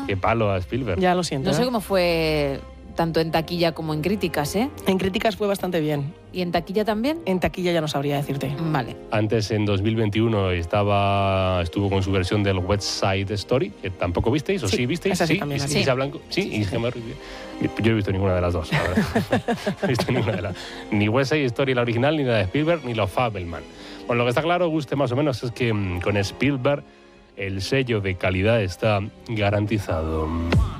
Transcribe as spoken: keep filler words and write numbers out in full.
Qué palo a Spielberg. Ya lo siento. No sé ¿eh? cómo fue tanto en taquilla como en críticas, ¿eh? En críticas fue bastante bien. ¿Y en taquilla también? En taquilla ya no sabría decirte. Vale. Antes, en dos mil veintiuno, estaba, estuvo con su versión del West Side Story, que tampoco visteis, ¿o sí, Sí, visteis? esa sí sí, también la vi. Isa Blanco. Sí, Sí, y sí. Gemma Ruiz. Yo no he visto ninguna de las dos, la verdad. No he visto ninguna de las. Ni West Side Story, la original, ni la de Spielberg, ni Los Fabelman. Bueno, lo que está claro, guste más o menos, es que mm, con Spielberg el sello de calidad está garantizado.